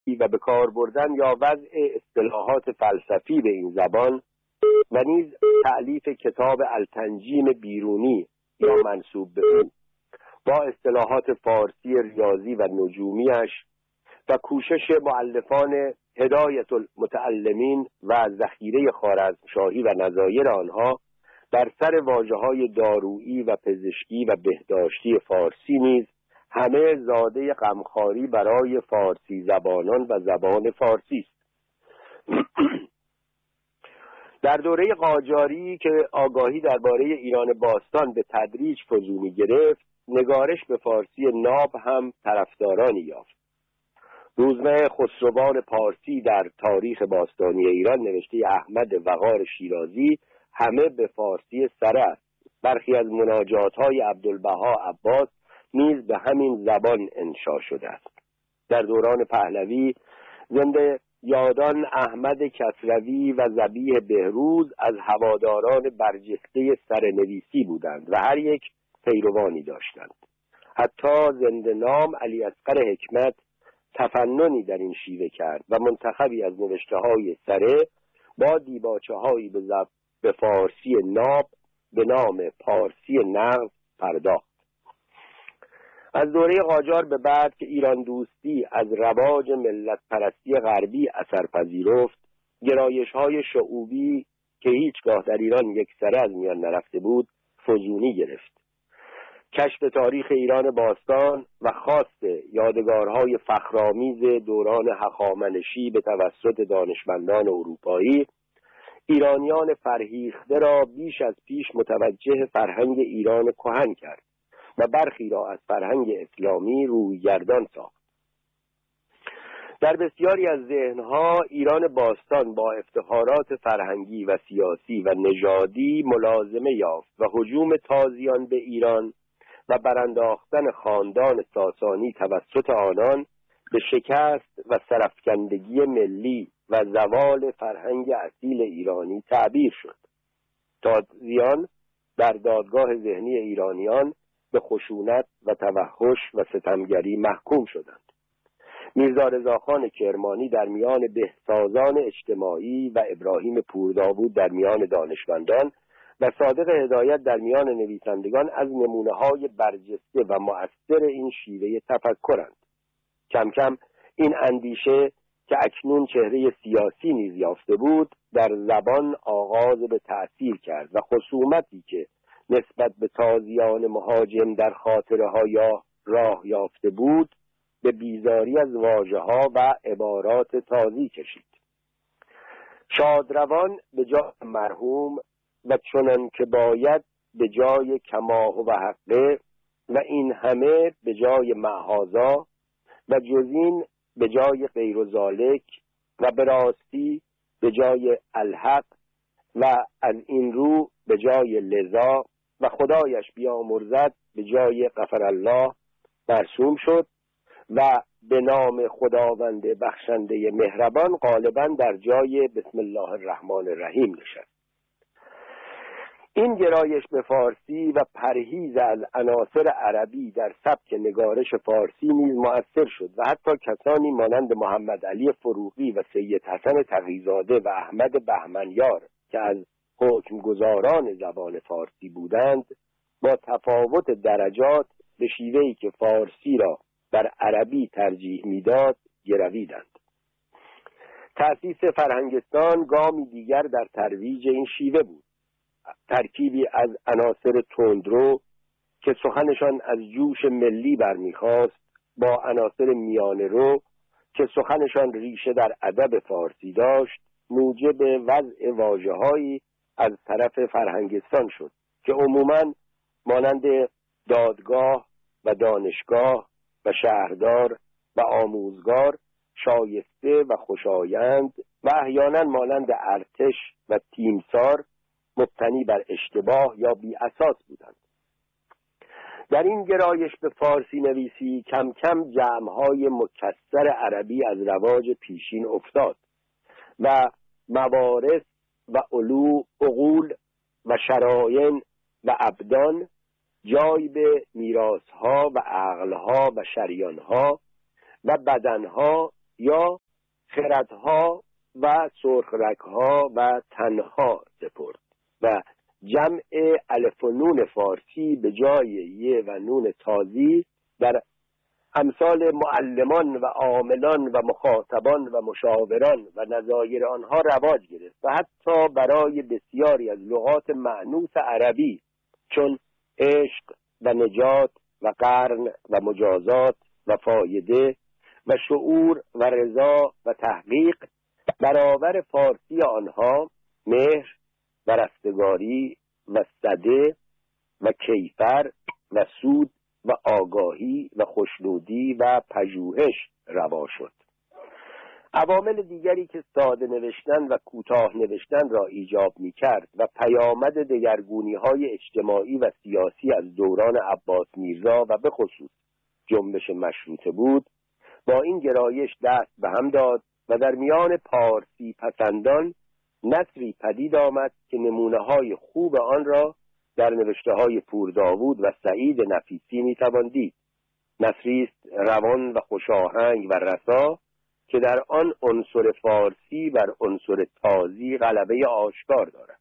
و به کار بردن یا وضع اصطلاحات فلسفی به این زبان و نیز تألیف کتاب التنجیم بیرونی یا منسوب به او با اصطلاحات فارسی ریاضی و نجومیش و کوشش مؤلفان هدایت المتعلمین و ذخیره خوارزمشاهی و نظایر آنها در سر واژه‌های دارویی و پزشکی و بهداشتی فارسی نیز همه زاده غمخواری برای فارسی زبانان و زبان فارسی است. در دوره قاجاری که آگاهی درباره ایران باستان به تدریج فزونی گرفت، نگارش به فارسی ناب هم طرفدارانی یافت. روزنامه خسروان پارسی در تاریخ باستانی ایران نوشته احمد وقار شیرازی همه به فارسی سره است. برخی از مناجات‌های عبدالبها عباس نیز به همین زبان انشا شده است. در دوران پهلوی زنده یادان احمد کسروی و ذبیح بهروز از هواداران برجسته سرنویسی بودند و هر یک پیروانی داشتند. حتی زنده نام علی اصغر حکمت تفننی در این شیوه کرد و منتخبی از نوشته‌های سره با دیباچه‌هایی به فارسی ناب به نام پارسی نغز پرداخت. از دوره قاجار به بعد که ایران دوستی از رواج ملت پرستی غربی اثر پذیرفت، گرایش‌های شعوبی که هیچگاه در ایران یک سره از میان نرفته بود فزونی گرفت. کشف تاریخ ایران باستان و خواست یادگارهای فخرآمیز دوران هخامنشی به توسط دانشمندان اروپایی ایرانیان فرهیخته را بیش از پیش متوجه فرهنگ ایران کهن کرد و برخی را از فرهنگ اسلامی رویگردان ساخت. در بسیاری از ذهنها ایران باستان با افتخارات فرهنگی و سیاسی و نژادی ملازمه یافت و هجوم تازیان به ایران و برانداختن خاندان ساسانی توسط آنان به شکست و سرافکندگی ملی و زوال فرهنگ اصیل ایرانی تعبیر شد. تازیان در دادگاه ذهنی ایرانیان به خشونت و توحش و ستمگری محکوم شدند. میرزا رضاخان کرمانی در میان بهسازان اجتماعی و ابراهیم پورداوود در میان دانشمندان و صادق هدایت در میان نویسندگان از نمونه‌های برجسته و مؤثر این شیوه تفکرند. کم کم این اندیشه که اکنون چهره سیاسی نیز یافته بود در زبان آغاز به تأثیر کرد و خصومتی که نسبت به تازیان مهاجم در خاطرها یا راه یافته بود به بیزاری از واژه‌ها و عبارات تازی کشید. شادروان به جای مرحوم و چنان که باید به جای کماه و حقه و این همه به جای معهازا و جزین به جای غیر و ذالک و به راستی به جای الحق و از این رو به جای لذا و خدایش بیامرزد به جای غفر الله مرسوم شد و به نام خداوند بخشنده مهربان غالبا در جای بسم الله الرحمن الرحیم نشست. این گرایش به فارسی و پرهیز از عناصر عربی در سبک نگارش فارسی نیز مؤثر شد و حتی کسانی مانند محمد علی فروغی و سید حسن تقی‌زاده و احمد بهمنیار که از حکمگزاران زبان فارسی بودند با تفاوت درجات به شیوهی که فارسی را بر عربی ترجیح میداد گرویدند. تأسیس فرهنگستان گامی دیگر در ترویج این شیوه بود. ترکیبی از عناصر تندرو که سخنشان از جوش ملی برمیخواست با عناصر میانه رو که سخنشان ریشه در ادب فارسی داشت موجب وضع واژه‌هایی از طرف فرهنگستان شد که عموماً مانند دادگاه و دانشگاه و شهردار و آموزگار شایسته و خوشایند و احیانا مانند ارتش و تیمسار مبتنی بر اشتباه یا بی اساس بودند. در این گرایش به فارسی نویسی کم کم جمع‌های مکسر عربی از رواج پیشین افتاد و موارث و عقول و شرایط و ابدان جای به میراث‌ها و عقل‌ها و شریان‌ها و بدن‌ها یا خردها و سرخرگها و تنها سپرد و جمع الف و نون فارسی به جای ی و نون تازی در امثال معلمان و عاملان و مخاطبان و مشاوران و نظایر آنها رواج گرفت و حتی برای بسیاری از لغات مأنوس عربی چون عشق و نجات و قرن و مجازات و فایده و شعور و رضا و تحقیق برابر فارسی آنها مهر و رستگاری و صده و کیفر و سود و آگاهی و خوشنودی و پژوهش روا شد. عوامل دیگری که ساده نوشتن و کوتاه نوشتن را ایجاب می کرد و پیامد دگرگونی های اجتماعی و سیاسی از دوران عباس میرزا و به خصوص جنبش مشروطه بود، با این گرایش دست به هم داد و در میان پارسی پسندان نثری پدید آمد که نمونه های خوب آن را در نوشته های پور داوود و سعید نفیسی می توان دید. نثری است روان و خوشاهنگ و رسا که در آن عنصر فارسی بر عنصر تازی غلبه آشکار دارد.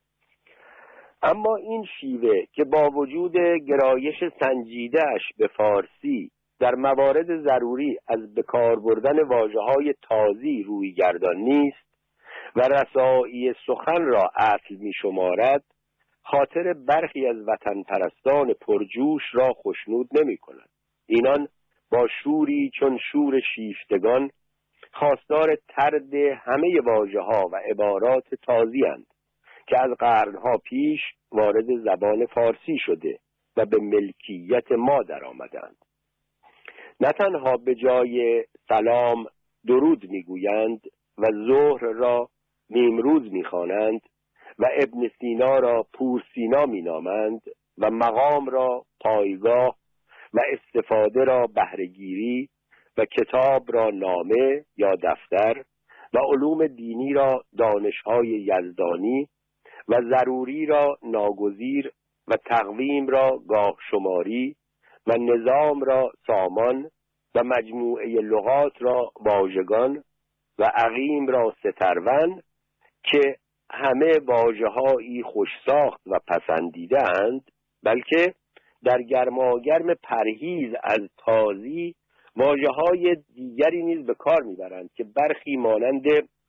اما این شیوه که با وجود گرایش سنجیده‌اش به فارسی در موارد ضروری از بکار بردن واژه‌های تازی روی گردان نیست و رسایی سخن را اصل می شمارد، خاطر برخی از وطن پرستان پرجوش را خشنود نمی کند. اینان با شوری چون شور شیفتگان خواستار طرد همه واژه‌ها و عبارات تازی اند که از قرنها پیش وارد زبان فارسی شده و به ملکیت ما در آمدند. نه تنها به جای سلام درود میگویند و ظهر را نیمروز میخوانند و ابن سینا را پور سینا مینامند و مقام را پایگاه و استفاده را بهره‌گیری و کتاب را نامه یا دفتر و علوم دینی را دانش‌های یزدانی و ضروری را ناگزیر و تقویم را گاه شماری و نظام را سامان و مجموعه لغات را واژگان و عقیم را سترون که همه واژه‌هایی خوش‌ساخت و پسندیده اند، بلکه در گرماگرم پرهیز از تازی واژه‌های دیگری نیز به کار می‌برند که برخی مانند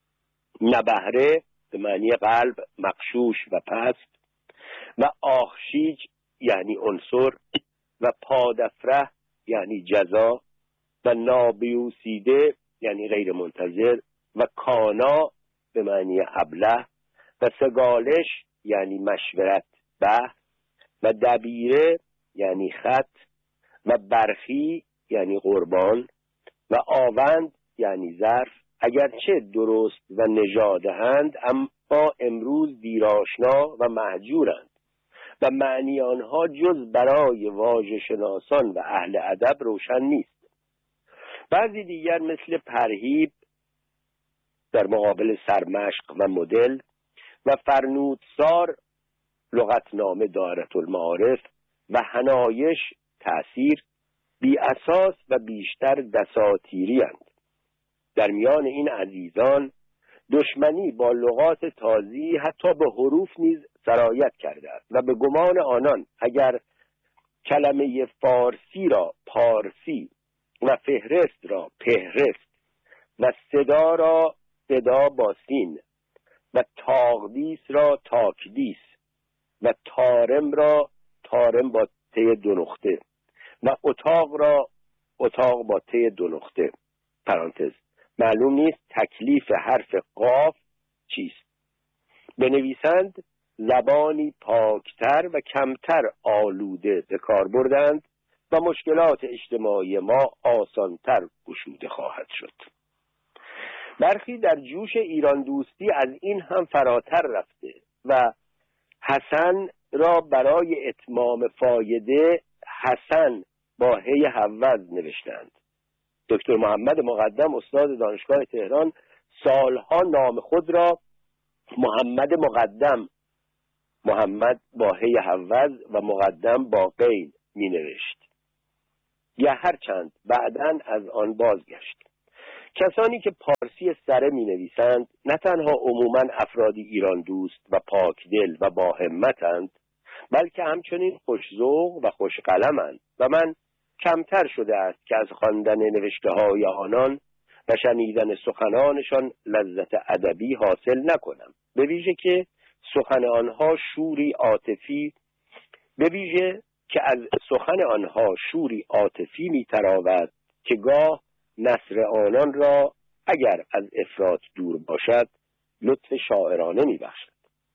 نبهره به معنی قلب مغشوش و پست و آخشیج یعنی عنصر و پادفره یعنی جزا و نابیوسیده یعنی غیر منتظر و کانا به معنی ابله و سگالش یعنی مشورت بحث و دبیره یعنی خط و برخی یعنی قربان و آوند یعنی ظرف اگرچه درست و نژاده‌اند اما امروز دیرآشنا و مهجورند و معنی آنها جز برای واژه شناسان و اهل ادب روشن نیست. بعضی دیگر مثل پرهیب در مقابل سرمشق و مدل و فرنودسار لغتنامه دایره المعارف و حنایش تأثیر بی اساس و بیشتر دساتیری اند. در میان این عزیزان دشمنی با لغات تازی حتی به حروف نیز سرایت کرده است و به گمان آنان اگر کلمه فارسی را پارسی و فهرست را پهرست و صدا را صدا با سین و تاقدیس را تاکدیس و تارم را تارم با ت دو نقطه و اتاق را اتاق با ت دو نقطه پرانتز معلوم نیست تکلیف حرف قاف چیست بنویسند، زبانی پاکتر و کمتر آلوده به کار بردند و مشکلات اجتماعی ما آسانتر گشوده خواهد شد. برخی در جوش ایران دوستی از این هم فراتر رفته و حسن را برای اتمام فایده حسن با هی حوض نوشتند. دکتر محمد مقدم استاد دانشگاه تهران سالها نام خود را محمد مقدم، محمد با هی حوض و مقدم با غین می نوشت یا هرچند بعداً از آن بازگشت. کسانی که پارسی سره می نویسند نه تنها عموماً افرادی ایران دوست و پاک دل و با همتند، بلکه همچنین خوش‌ذوق و خوش‌قلمند و من کمتر شده است که از خواندن نوشته‌های آنان و شنیدن سخنانشان لذت ادبی حاصل نکنم، به ویژه که سخن آنها شوری عاطفی می‌تراود که گاه نثر آنان را اگر از افراط دور باشد لطف شاعرانه می‌بخشد.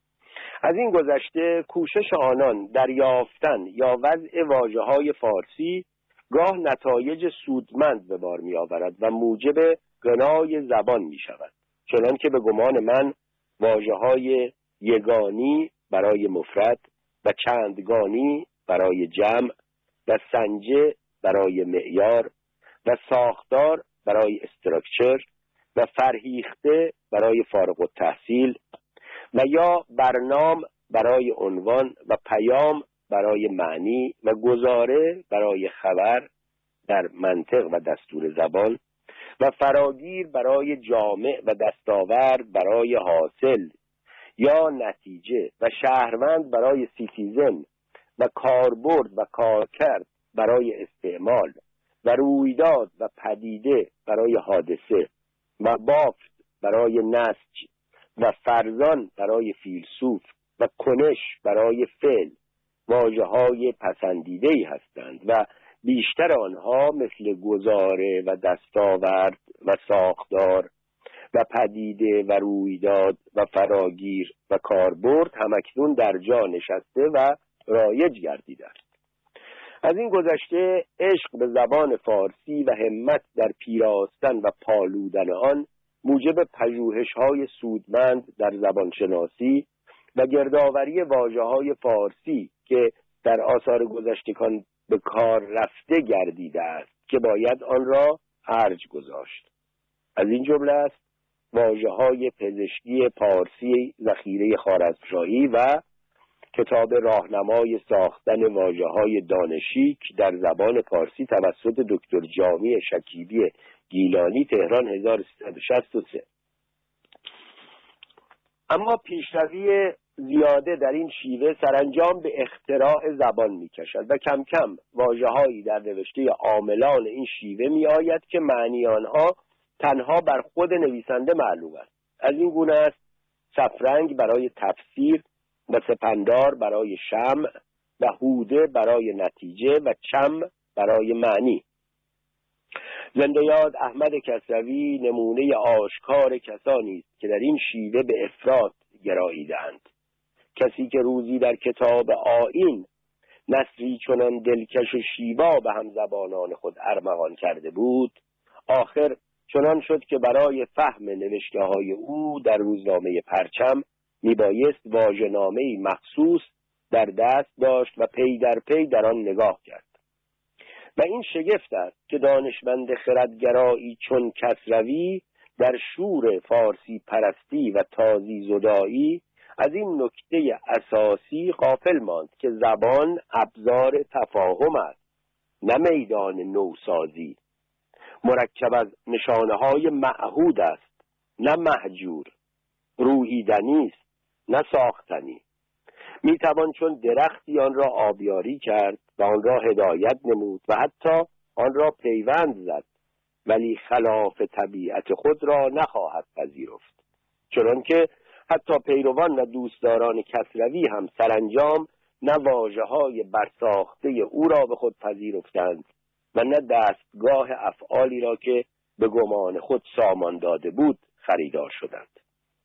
از این گذشته کوشش آنان در یافتن یا وضع واژه‌های فارسی گاه نتایج سودمند به بار می‌آورد و موجب غنای زبان می‌شود، چنان که به گمان من واژه‌های یگانی برای مفرد و چندگانی برای جمع و سنجه برای معیار و ساختار برای استراکچر و فرهیخته برای فارغ التحصیل و یا برنام برای عنوان و پیام برای معنی و گزاره برای خبر در منطق و دستور زبان و فراگیر برای جامع و دستاورد برای حاصل یا نتیجه و شهروند برای سیتیزن و کاربرد و کارکرد برای استعمال و رویداد و پدیده برای حادثه و بافت برای نسج و فرزان برای فیلسوف و کنش برای فعل واژه‌های پسندیده‌ای هستند و بیشتر آنها مثل گزاره و دستاورد و ساختار و پدیده و رویداد و فراگیر و کاربرد همکنون در جا نشسته و رایج گردیده است. از این گذشته عشق به زبان فارسی و همت در پیراستن و پالودن آن موجب پژوهش‌های سودمند در زبانشناسی و گردآوری واژه‌های فارسی که در آثار گذشتگان به کار رفته گردیده است که باید آن را ارج گذاشت. از این جمله است واژه‌های پزشکی پارسی ذخیره خوارزمشاهی و کتاب راهنمای ساختن واژه‌های دانشیک در زبان پارسی توسط دکتر جامی شکیبی گیلانی، تهران 1363. اما پیشروی زیاده در این شیوه سرانجام به اختراع زبان می‌کشد و کم کم واژه‌هایی در نوشته عاملان این شیوه می‌آید که معنی آنها تنها بر خود نویسنده معلوم است. از این گونه است صفرنگ برای تفسیر و سپندار برای شمع و هوده برای نتیجه و چم برای معنی. زنده یاد احمد کسروی نمونه آشکار کسانی است که در این شیوه به افراط گراییدند. کسی که روزی در کتاب آیین نثری چنان دلکش و شیوا به همزبانان خود ارمغان کرده بود، آخر چنان شد که برای فهم نوشته‌های او در روزنامه پرچم میبایست واژه‌نامه‌ای مخصوص در دست داشت و پی در پی در آن نگاه کرد. و این شگفت است که دانشمند خردگرایی چون کسروی در شور فارسی پرستی و تازی زدایی از این نکته اساسی غافل ماند که زبان ابزار تفاهم است، نه میدان نوسازی. مرکب از نشانه‌های معهود است، نه مهجور. روییدنی است، نه ساختنی. میتوان چون درختی آن را آبیاری کرد و آن را هدایت نمود و حتی آن را پیوند زد، ولی خلاف طبیعت خود را نخواهد پذیرفت. چنانکه حتی پیروان و دوستداران کسروی هم سرانجام نه واژه‌های برساخته او را به خود پذیرفتند و نه دستگاه افعالی را که به گمان خود سامان داده بود خریدار شدند.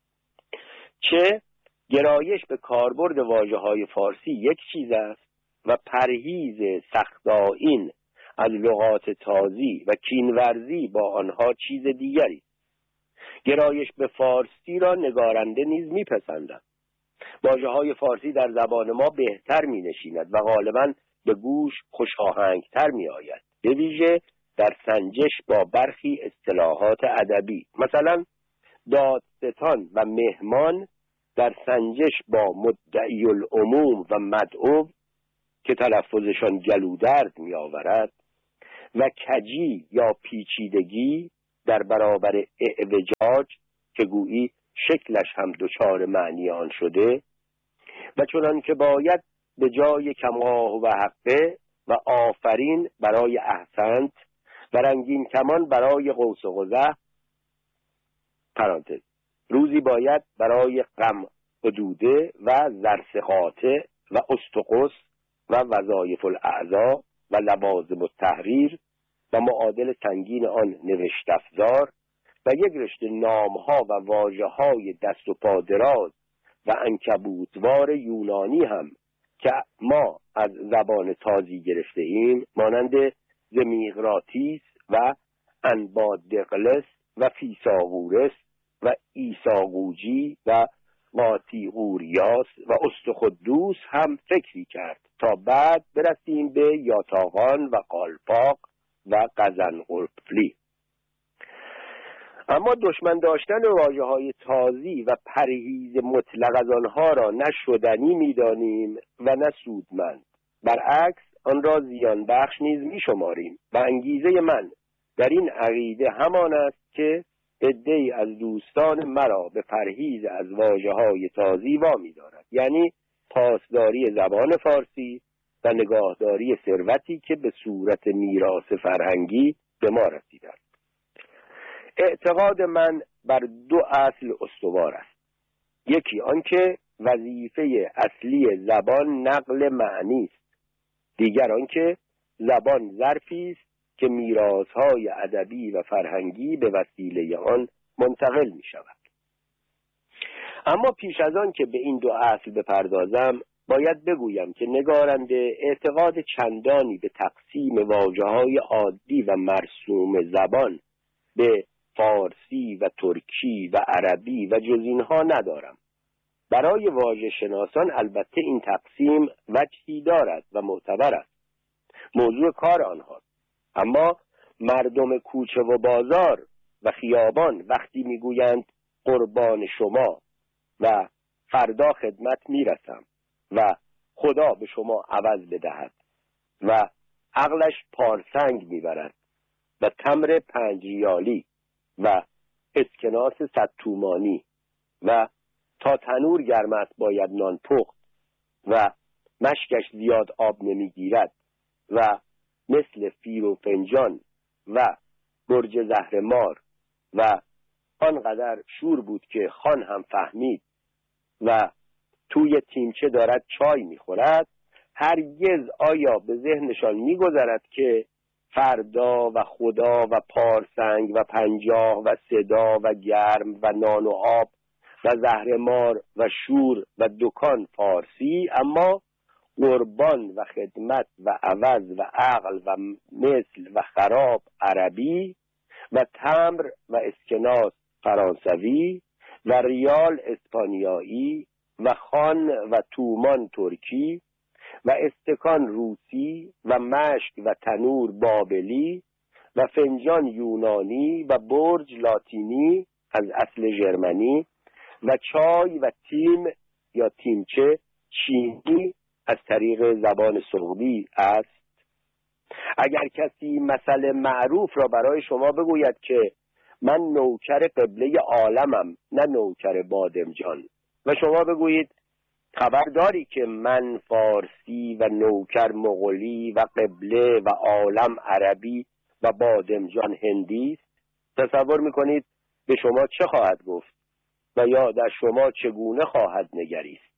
چه گرایش به کاربرد واژه‌های فارسی یک چیز است و پرهیز سخت‌آیین از لغات تازی و کینورزی با آنها چیز دیگری. گرایش به فارسی را نگارنده نیز میپسندند. واژه‌های فارسی در زبان ما بهتر مینشیند و غالباً به گوش خوشاهنگتر میآید، به ویژه در سنجش با برخی اصطلاحات ادبی. مثلا دادستان و مهمان در سنجش با مدعی العموم و مدعو که تلفظشان گلودرد می آورد و کجی یا پیچیدگی در برابر اعوجاج که گویی شکلش هم دچار معنی آن شده و چنان که باید به جای کماه و حقه و آفرین برای احسنت و رنگین کمان برای قوس و قزح پرانتز روزی باید برای غم حدوده و زرسقاطع و استقص و وظایف الاعضا و لوازم التحریر و معادل سنگین آن نوشت افزار و یک رشته نامها و واژه‌های دست و پا دراز و عنکبوتوار یونانی هم که ما از زبان تازی گرفته ایم مانند زمیغراتیس و انبادقلس و فیساغورس و ایساغوجی و قاطیغوریاس و استخدوس هم فکری کرد تا بعد برسیم به یاتاقان و قالپاق و قزنقلفلی. اما دشمن داشتن واژه‌های تازی و پرهیز مطلق از آنها را نه شدنی می‌دانیم و نه سودمند. برعکس آن را زیان بخش نیز می‌شماریم و انگیزه من در این عقیده همان است که عده‌ای از دوستان مرا به پرهیز از واژه‌های تازی وامی دارد، یعنی پاسداری زبان فارسی و نگاهداری ثروتی که به صورت میراث فرهنگی به ما رسیده است. اعتقاد من بر دو اصل استوار است. یکی آنکه وظیفه اصلی زبان نقل معنی است، دیگر آنکه زبان ظرفی است که میراث‌های ادبی و فرهنگی به وسیله آن منتقل می شود. اما پیش از آن که به این دو اصل بپردازم باید بگویم که نگارنده اعتقاد چندانی به تقسیم واژه‌های عادی و مرسوم زبان به فارسی و ترکی و عربی و جز اینها ندارم. برای واژه شناسان البته این تقسیم وجهی دارد و معتبر است، موضوع کار آنهاست. اما مردم کوچه و بازار و خیابان وقتی میگویند قربان شما و فردا خدمت میرسم و خدا به شما عوض بدهد و عقلش پارسنگ میبرد و تمر 5 ریالی و اسکناس 100 تومانی و تا تنور گرم است باید نان پخت و مشکش زیاد آب نمیگیرد و مثل فیر و فنجان و برج زهرمار و آنقدر شور بود که خان هم فهمید و توی تیمچه دارد چای میخورد، هرگز آیا به ذهنشان میگذرد که فردا و خدا و پارسنگ و 50 و صدا و گرم و نان و آب و زهرمار و شور و دکان فارسی، اما قربان و خدمت و عوض و عقل و مثل و خراب عربی و تمر و اسکناس فرانسوی و ریال اسپانیایی و خان و تومان ترکی و استکان روسی و مشک و تنور بابلی و فنجان یونانی و برج لاتینی از اصل ژرمنی و چای و تیم یا تیمچه چینی از طریق زبان سعودی است. اگر کسی مثل معروف را برای شما بگوید که من نوکر قبله عالمم نه نوکر بادمجان و شما بگویید خبر داری که من فارسی و نوکر مغولی و قبله و عالم عربی و بادمجان هندی است، تصور میکنید به شما چه خواهد گفت و یا در شما چگونه خواهد نگریست؟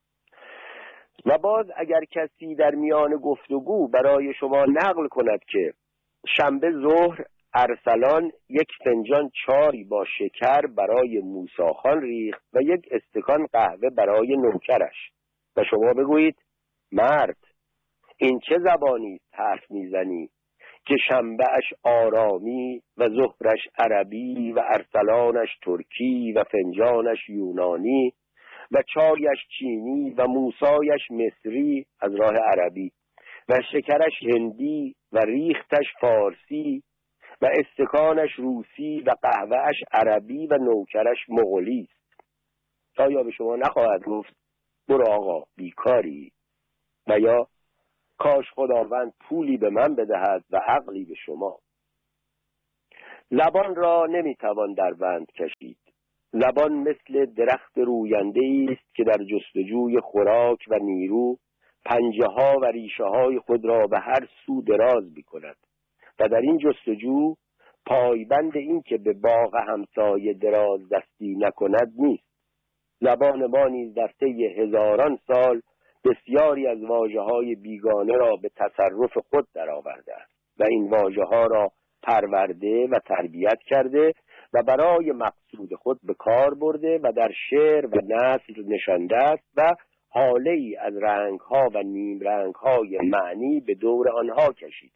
و باز اگر کسی در میان گفتگو برای شما نقل کند که شنبه ظهر ارسلان 1 فنجان چای با شکر برای موسی خان ریخت و 1 استکان قهوه برای نوکرش و شما بگویید مرد این چه زبانی است حرف میزنی که شنبهش آرامی و ظهرش عربی و ارسلانش ترکی و فنجانش یونانی و چایش چینی و موسایش مصری از راه عربی و شکرش هندی و ریختش فارسی و استکانش روسی و قهوهش عربی و نوکرش مغولی است. آیا به شما نخواهد گفت برو آقا بیکاری و یا کاش خداوند پولی به من بدهد و عقلی به شما؟ لبان را نمیتوان در بند کشید. لبان مثل درخت روینده است که در جستجوی خوراک و نیرو پنجه ها و ریشه های خود را به هر سو دراز می‌کند و در این جستجو پایبند این که به باغ همسایه دراز دستی نکند نیست. لبان ما نیز در طی هزاران سال بسیاری از واژه‌های بیگانه را به تصرف خود درآورده است و این واژه‌ها را پرورده و تربیت کرده و برای مقصود خود به کار برده و در شعر و نثر نشانده است و حاله‌ای از رنگ‌ها و نیم رنگ‌های معنی به دور آنها کشیده.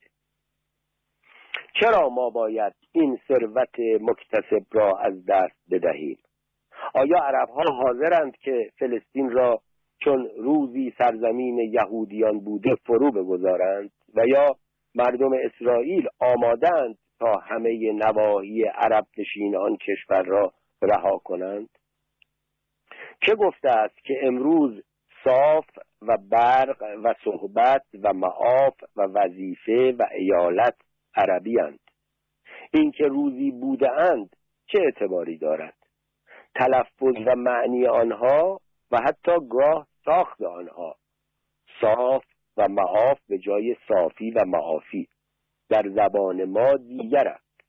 چرا ما باید این ثروت مکتسب را از دست بدهیم؟ آیا عرب‌ها حاضرند که فلسطین را چون روزی سرزمین یهودیان بوده فرو بگذارند و یا مردم اسرائیل آمادند تا همه نواحی عرب نشین آن کشور را رها کنند؟ چه گفته است که امروز صاف و برق و صحبت و معاف و وظیفه و ایالت عربی اند؟ این که روزی بوده اند چه اعتباری دارد؟ تلفظ و معنی آنها و حتی گاه ساخت آنها صاف و معاف به جای صافی و معافی در زبان ما دیگر است.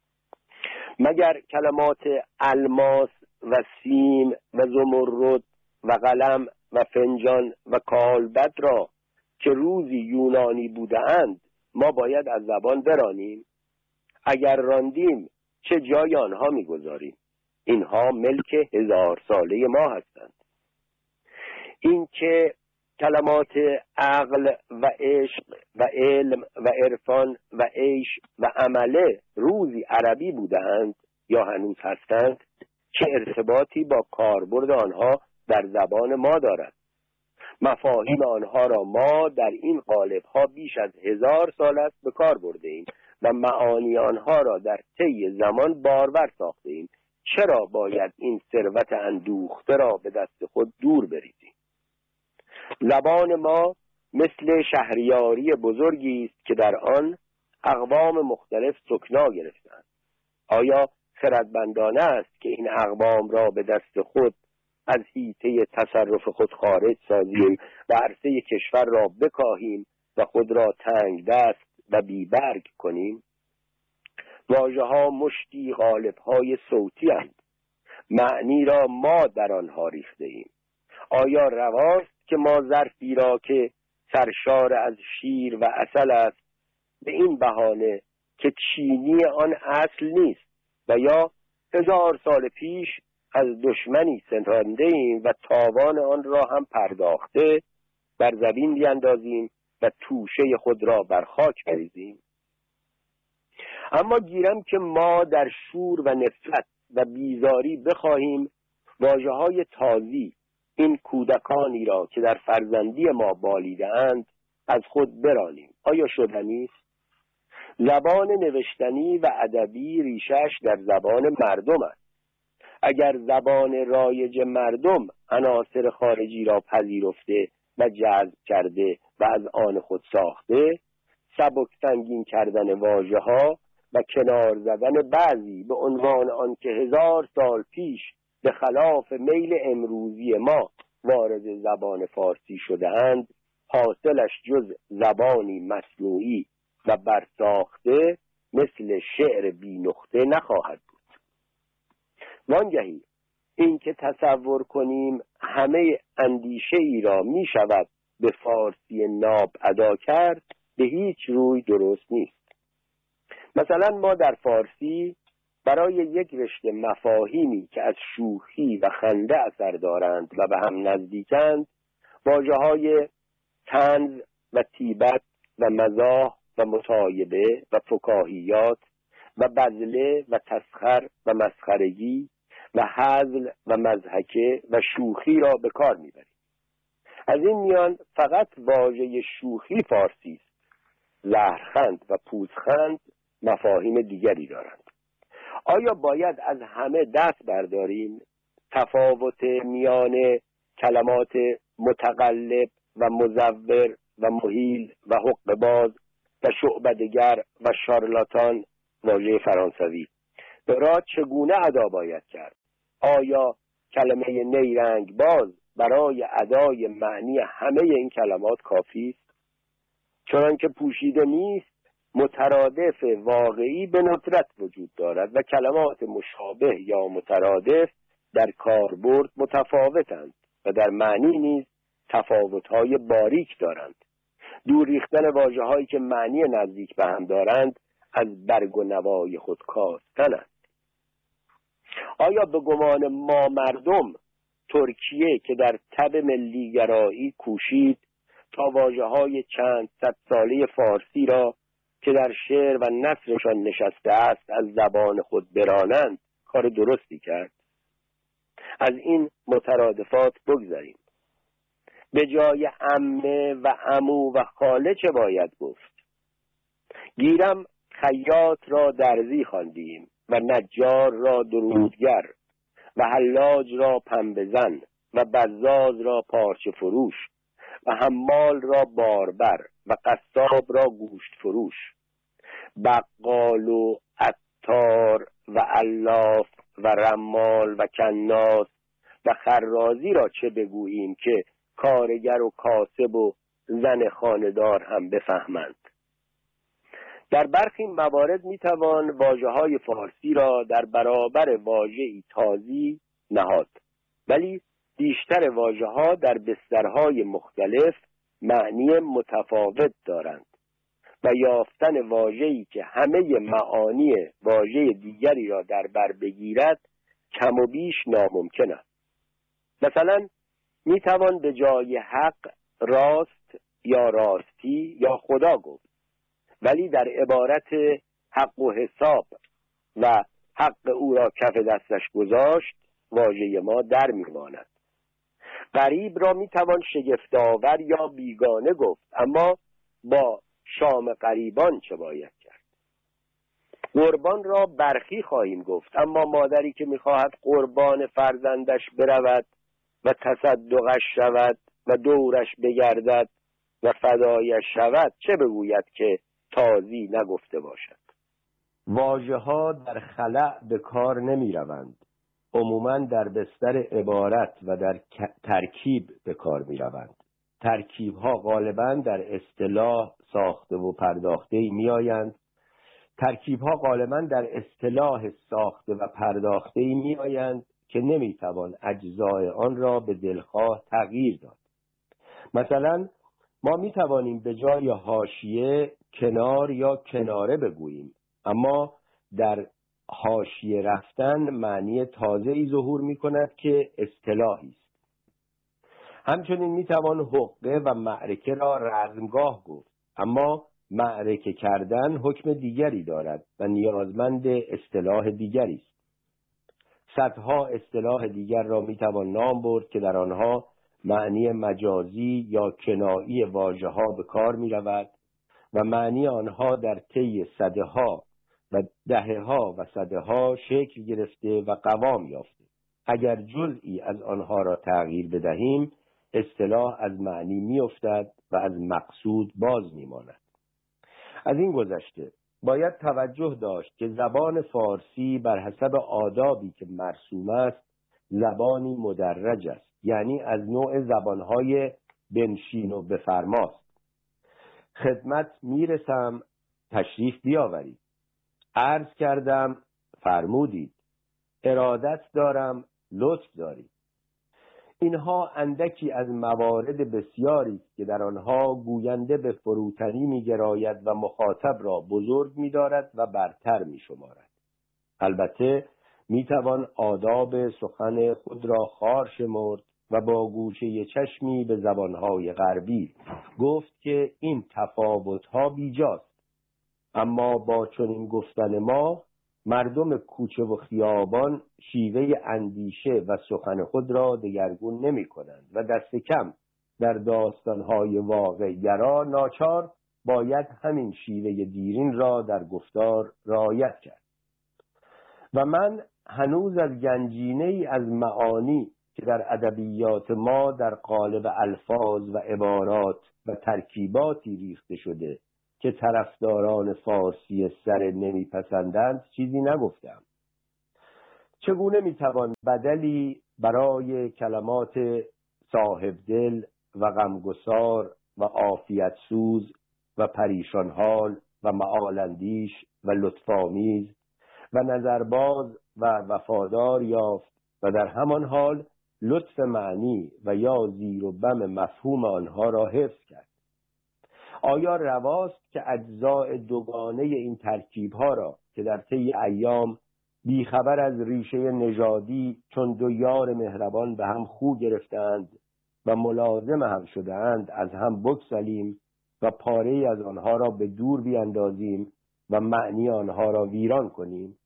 مگر کلمات الماس و سیم و زمرد و قلم و فنجان و کالبد را که روزی یونانی بودند ما باید از زبان برانیم؟ اگر راندیم چه جای آنها میگذاریم؟ اینها ملک 1000 ساله ما هستند. این که کلمات عقل و عشق و علم و عرفان و عیش و عمله روزی عربی بودند یا هنوز هستند چه ارتباطی با کاربرد آنها در زبان ما دارد؟ مفاهیم آنها را ما در این قالب‌ها بیش از 1000 سال است به کار برده ایم و معانی آنها را در طی زمان بارور ساخته ایم. چرا باید این ثروت اندوخته را به دست خود دور بریزیم؟ لبان ما مثل شهریاری بزرگی است که در آن اقوام مختلف سکنا گرفتند. آیا خردمندانه است که این اقوام را به دست خود از حیطه تصرف خود خارج سازیم و عرصه کشور را بکاهیم و خود را تنگ دست و بیبرگ کنیم؟ واژه‌ها مشتی قالب‌های صوتی اند. معنی را ما در آنها ریخته ایم. آیا رواست که ما ظرفی را که سرشار از شیر و عسل است به این بهانه که چینی آن اصل نیست و یا 1000 سال پیش از دشمنی ستانده ایم و تاوان آن را هم پرداخته بر زمین بیندازیم و توشه خود را بر خاک بریزیم؟ اما گیرم که ما در شور و نفرت و بیزاری بخواهیم واژه‌های تازی این کودکانی را که در فرزندی ما بالیده اند از خود برانیم. آیا شدنی است؟ زبان نوشتنی و ادبی ریشش در زبان مردم است. اگر زبان رایج مردم عناصر خارجی را پذیرفته و جذب کرده و از آن خود ساخته، سبک سنگین کردن واژه‌ها و کنار زدن بعضی به عنوان آنکه 1000 سال پیش به خلاف میل امروزی ما وارد زبان فارسی شده اند، حاصلش جز زبانی مصنوعی و برساخته مثل شعر بی نقطه نخواهد بود. وانگهی این که تصور کنیم همه اندیشه ای را می شود به فارسی ناب ادا کرد به هیچ روی درست نیست. مثلا ما در فارسی برای یک رشته مفاهیمی که از شوخی و خنده اثر دارند و به هم نزدیکند واژه‌های طنز و طیبت و مزاح و مطایبه و فکاهیات و بذله و تسخر و مسخرگی و هزل و مضحکه و شوخی را به کار می‌بریم. از این میان فقط واژه شوخی فارسی است. زهرخند و پوزخند مفاهیم دیگری دارند. آیا باید از همه دست برداریم؟ تفاوت میان کلمات متقلب و مزور و محیل و حقه‌باز و شعبده‌گر و شارلاتان واژه فرانسوی را چگونه ادا باید کرد؟ آیا کلمه نیرنگ باز برای ادای معنی همه این کلمات کافی است؟ چنانکه پوشیده نیست، مترادف واقعی به ندرت وجود دارد و کلمات مشابه یا مترادف در کاربرد متفاوتند و در معنی نیز تفاوت‌های باریک دارند. دور ریختن واژه‌هایی که معنی نزدیک به هم دارند از برگ و نوای خود کاستن است. آیا به گمان ما مردم ترکیه که در تب ملیگرایی کوشید تا واژه‌های چند صد ساله فارسی را که در شعر و نثرشان نشسته است از زبان خود برانند کار درستی کرد؟ از این مترادفات بگذریم. به جای عمه و عمو و خاله چه باید گفت؟ گیرم خیاط را درزی خواندیم و نجار را درودگر و حلاج را پنبه زن و بزاز را پارچه فروش و حمال را باربر و قصاب را گوشت فروش، بقال و عطار و علاف و رمال و کناس و خرازی را چه بگوییم که کارگر و کاسب و زن خانه‌دار هم بفهمند. در برخی موارد میتوان واژه‌های فارسی را در برابر واژه‌ای تازی نهاد، ولی بیشتر واژه‌ها در بسترهای مختلف معنی متفاوت دارند و یافتن واژه‌ای که همه معانی واژه دیگری را در بر بگیرد کم و بیش ناممکن است. مثلا میتوان به جای حق راست یا راستی یا خدا گفت، ولی در عبارت حق و حساب و حق او را کف دستش گذاشت واژه ما در میماند. غریب را میتوان شگفت‌آور یا بیگانه گفت، اما با شام غریبان چه باید کرد؟ قربان را برخی خواهیم گفت، اما مادری که میخواهد قربان فرزندش برود و تصدقش شود و دورش بگردد و فدایش شود چه بگوید که تازی نگفته باشد؟ واژه‌ها در خلأ به کار نمی روند. عموماً در بستر عبارت و در ترکیب به کار می روند. ترکیب‌ها غالباً در اصطلاح ساخته و پرداخته می آیند. ترکیب‌ها غالباً در اصطلاح ساخته و پرداخته می آیند که نمی توان اجزای آن را به دلخواه تغییر داد. مثلا ما می توانیم به جای حاشیه کنار یا کناره بگوییم، اما در حاشیه رفتن معنی تازه‌ای ظهور می کند که اصطلاحی است. همچنین می توان حقه و معرکه را رزمگاه گفت، اما معرکه کردن حکم دیگری دارد و نیازمند اصطلاح دیگری است. صدها اصطلاح دیگر را می توان نام برد که در آنها معنی مجازی یا کنایی واژه‌ها به کار می رود و معنی آنها در طی صدها و دهه‌ها و صدها شکل گرفته و قوام یافته. اگر جزئی از آنها را تغییر بدهیم اصطلاح از معنی می افتد و از مقصود باز می ماند. از این گذشته باید توجه داشت که زبان فارسی بر حسب آدابی که مرسوم است زبانی مدرج است، یعنی از نوع زبانهای بنشین و بفرماست. خدمت میرسم تشریف بیاورید، عرض کردم فرمودید، ارادت دارم لطف دارید. اینها اندکی از موارد بسیاری است که در آنها گوینده به فروتنی می‌گراید و مخاطب را بزرگ می‌دارد و برتر می‌شمارد. البته می‌توان آداب سخن خود را خوار شمرد و با گوشه چشمی به زبانهای غربی گفت که این تفاوت‌ها بیجاست، اما با چنین گفتن ما مردم کوچه و خیابان شیوه اندیشه و سخن خود را دگرگون نمی کنند و دست کم در داستانهای واقع‌گرا ناچار باید همین شیوه دیرین را در گفتار رعایت کرد. و من هنوز از گنجینه‌ای از معانی که در ادبیات ما در قالب الفاظ و عبارات و ترکیباتی ریخته شده که طرفداران فارسی سر نمیپسندند چیزی نگفتم. چگونه میتوان بدلی برای کلمات صاحب دل و غمگسار و عافیت سوز و پریشان حال و معالندیش و لطف‌آمیز و نظرباز و وفادار یافت و در همان حال لطف معنی و یا زیر و بم مفهوم آنها را حفظ کرد؟ آیا رواست که اجزاء دوگانه این ترکیب‌ها را که در طی ایام بیخبر از ریشه نژادی چون دو یار مهربان به هم خو گرفتند و ملازم هم شده‌اند از هم بگسلیم و پاره‌ای از آنها را به دور بیاندازیم و معنی آنها را ویران کنیم؟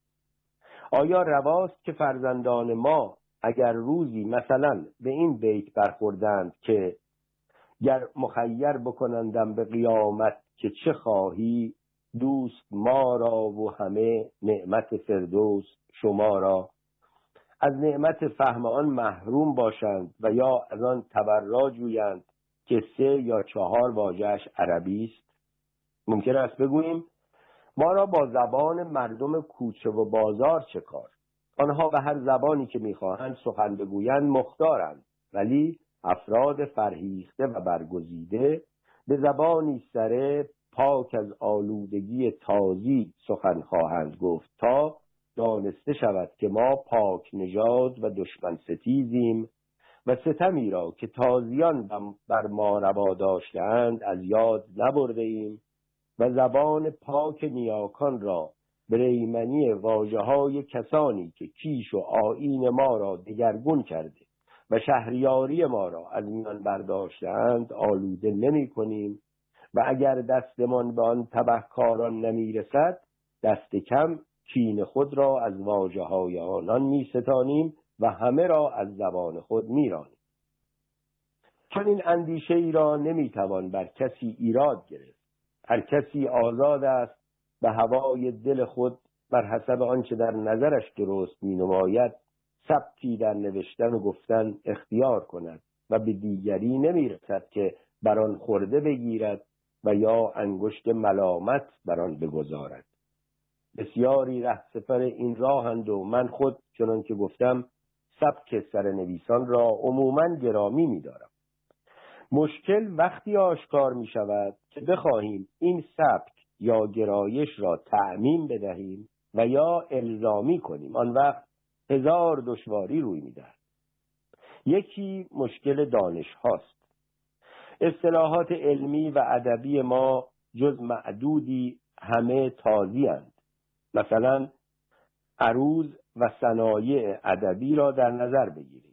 آیا رواست که فرزندان ما اگر روزی مثلا به این بیت برخوردند که گر مخیر بکنندم به قیامت که چه خواهی، دوست ما را و همه نعمت فردوس شما را، از نعمت فهم آن محروم باشند و یا از آن تبرا جویند که 3 یا 4 واژه‌اش عربی است؟ ممکن است بگوییم ما را با زبان مردم کوچه و بازار چه کار؟ آنها به هر زبانی که می‌خواهند سخن بگویند مختارند، ولی افراد فرهیخته و برگزیده به زبانی سره پاک از آلودگی تازی سخن خواهند گفت تا دانسته شود که ما پاک نژاد و دشمن ستیزیم و ستمی را که تازیان بر ما روا داشته‌اند از یاد نبرده ایم و زبان پاک نیاکان را بریمنی واژه‌های کسانی که کیش و آیین ما را دگرگون کرده و شهریاری ما را از میان برداشته‌اند آلوده نمی‌کنیم و اگر دستمان به آن تبهکاران نمی‌رسد دست کم کین خود را از واژه‌های آنان می‌ستانیم و همه را از زبان خود می‌رانیم. چون این اندیشه ای را نمی‌توان بر کسی ایراد گرفت. هر کسی آزاد است به هوای دل خود بر حسب آنچه در نظرش درست می‌نماید سبکی در نوشتن و گفتن اختیار کند و به دیگری نمی‌رسد که بر آن خورده بگیرد و یا انگشت ملامت بر آن بگذارد. بسیاری رهسپر این راهند و من خود چنان که گفتم سبک سرنویسان را عموماً گرامی می‌دارم. مشکل وقتی آشکار می شود که بخواهیم این سبک یا گرایش را تعمیم بدهیم و یا الزامی کنیم، آن وقت 1000 دشواری روی می دهد. یکی مشکل دانش هاست. اصطلاحات علمی و ادبی ما جز معدودی همه تازی اند. مثلا عروض و صنایع ادبی را در نظر بگیرید.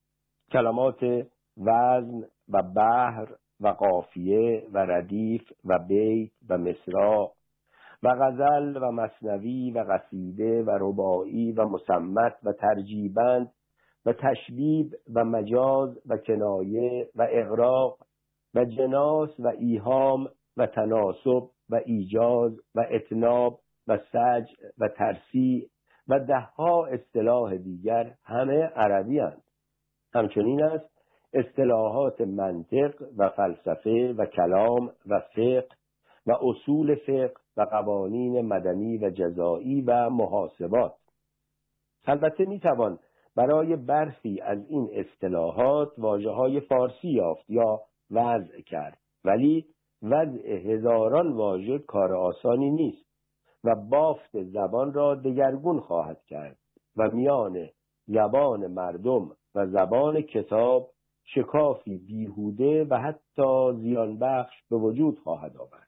کلمات وزن و بحر و قافیه و ردیف و بیت و مصرع و غزل و مثنوی و قصیده و رباعی و مصمت و ترجیبند و تشبیب و مجاز و کنایه و اغراق و جناس و ایهام و تناسب و ایجاز و اتناب و سجع و ترسیع و 10 اصطلاح دیگر همه عربی اند. همچنین است اصطلاحات منطق و فلسفه و کلام و فقه و اصول فقه و قوانین مدنی و جزایی و محاسبات. البته میتوان برای برخی از این اصطلاحات واژه‌های فارسی یافت یا وضع کرد، ولی وضع هزاران واژه کار آسانی نیست و بافت زبان را دگرگون خواهد کرد و میان زبان مردم و زبان کتاب شکافی بیهوده و حتی زیان بخش به وجود خواهد آورد.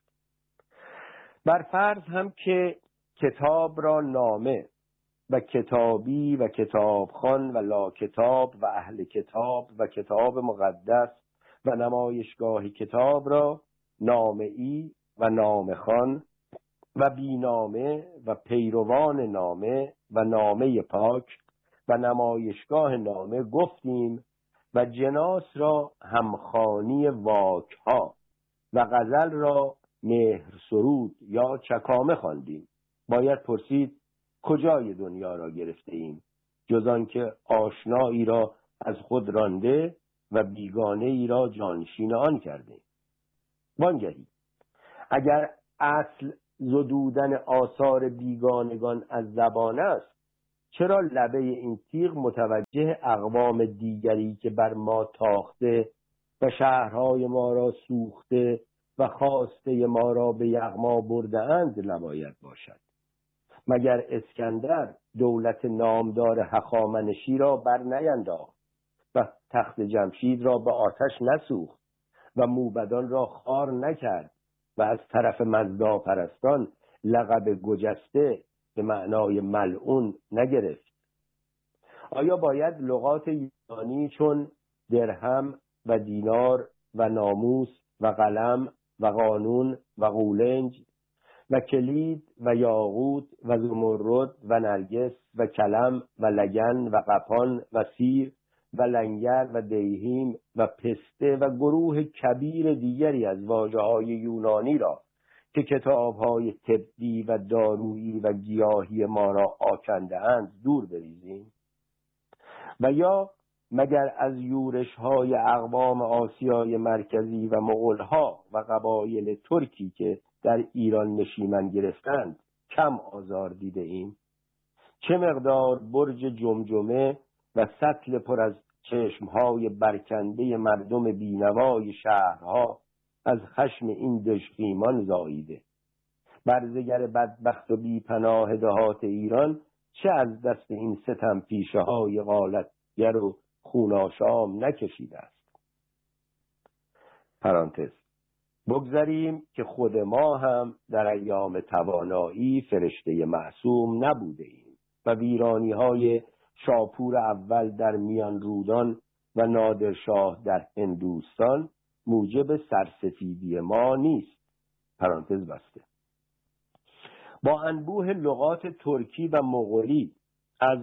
بر فرض هم که کتاب را نامه و کتابی و کتابخوان و لا کتاب و اهل کتاب و کتاب مقدس و نمایشگاه کتاب را نامه‌ای و نامه‌خوان و بینامه و پیروان نامه و نامه پاک و نمایشگاه نامه گفتیم و جناس را همخوانی واکها و غزل را مهر سرود یا چکامه خواندیم. باید پرسید کجای دنیا را گرفته ایم جز آن که آشنایی را از خود رانده و بیگانه ای را جانشین آن کرده. وانگهی اگر اصل زدودن آثار بیگانگان از زبان است، چرا لبه این تیغ متوجه اقوام دیگری که بر ما تاخته و شهرهای ما را سوخته و خواسته ما را به یغما برده اند نباید باشد؟ مگر اسکندر دولت نامدار هخامنشی را بر نینداخت و تخت جمشید را به آتش نسوخت و موبدان را خوار نکرد و از طرف مزداپرستان لقب گجسته به معنای ملعون نگرفت؟ آیا باید لغات یونانی چون درهم و دینار و ناموس و قلم و قانون و قولنج و کلید و یاقوت و زمرد و نرگس و کلم و لگن و قپان و سیر و لنگر و دیهیم و پسته و گروه کبیر دیگری از واژه‌های یونانی را که کتاب‌های طبی و دارویی و گیاهی ما را آکنده‌اند دور بریزیم؟ و یا مگر از یورش‌های اقوام آسیای مرکزی و مغول‌ها و قبایل ترکی که در ایران نشیمن گرفتند کم آزار دیده ایم؟ چه مقدار برج جمجمه و سطل پر از چشمهای برکنده مردم بینوای شهرها از خشم این دژخیمان زاییده. برزگر بدبخت و بی پناه دهات ایران چه از دست این ستم پیشه های غالتگر و خوناشام نکشیده است؟ پرانتز. بگذاریم که خود ما هم در ایام توانایی فرشته معصوم نبوده ایم و ویرانی های شاپور اول در میان رودان و نادرشاه در هندوستان موجب سرسفیدی ما نیست. پرانتز بسته. با انبوه لغات ترکی و مغولی از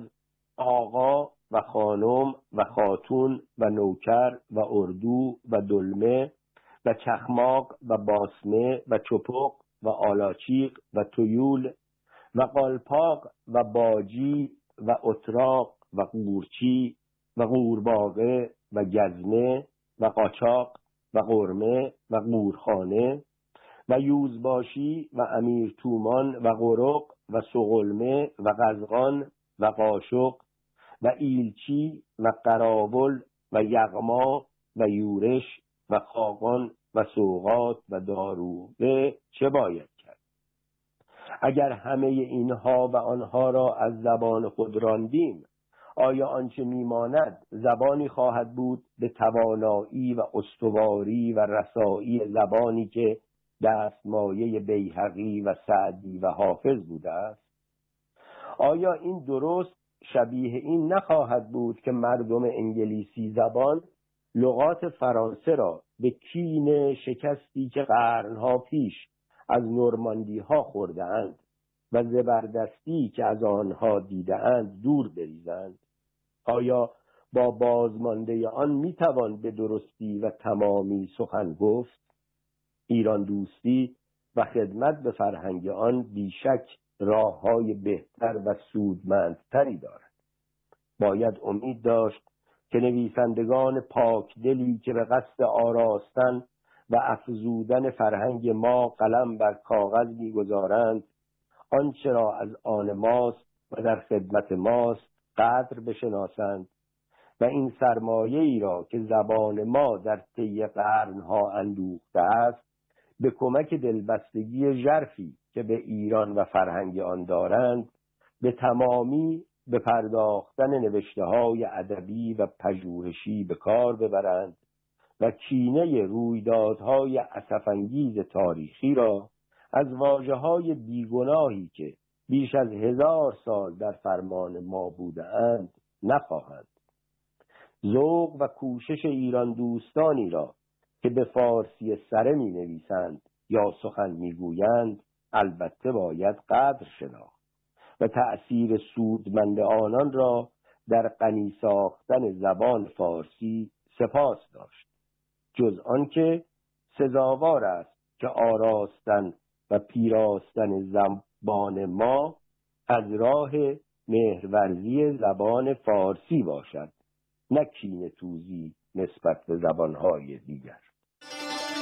آقا و خانم و خاتون و نوکر و اردو و دلمه و چخماق و باسمه و چپق و آلاچیق و تویول و قالپاق و باجی و اتراق و قورچی و قورباغه و گزمه و قاچاق و قرمه و قورخانه و یوزباشی و امیر تومان و قرق و سغلمه و قزغان و قاشق و ایلچی و قراول و یغما و یورش و خاقان و سوغات و داروغه چه باید کرد؟ اگر همه اینها و آنها را از زبان خود راندیم، آیا آنچه میماند زبانی خواهد بود به توانایی و استواری و رسایی زبانی که دستمایه بیهقی و سعدی و حافظ بوده است؟ آیا این درست شبیه این نخواهد بود که مردم انگلیسی زبان لغات فرانسه را به کین شکستی که قرنها پیش از نورماندی ها خورده اند و زبردستی که از آنها دیده اند دور بریزند؟ آیا با بازمانده آن میتوان به درستی و تمامی سخن گفت؟ ایران دوستی و خدمت به فرهنگ آن بیشک راه‌های بهتر و سودمندتری دارد. باید امید داشت که نویسندگان پاکدلی که به قصد آراستن و افزودن فرهنگ ما قلم بر کاغذ می‌گذارند، آنچه را از آن ماست و در خدمت ماست قدر بشناسند و این سرمایه ای را که زبان ما در طی قرنها اندوخته است به کمک دلبستگی ژرفی که به ایران و فرهنگ آن دارند به تمامی به پرداختن نوشته‌های ادبی و پژوهشی به کار ببرند و کینه رویدادهای اسف‌انگیز تاریخی را از واژه‌های بیگناهی که بیش از 1000 سال در فرمان ما بودند نخواهند. ذوق و کوشش ایران دوستانی را که به فارسی سره می نویسند یا سخن می گویند البته باید قدر شناخت و تأثیر سودمند آنان را در غنی ساختن زبان فارسی سپاس داشت، جز آن که سزاوار است که آراستن و پیراستن زبان ما از راه مهرورزی زبان فارسی باشد، نه کینه توزی نسبت به زبانهای دیگر.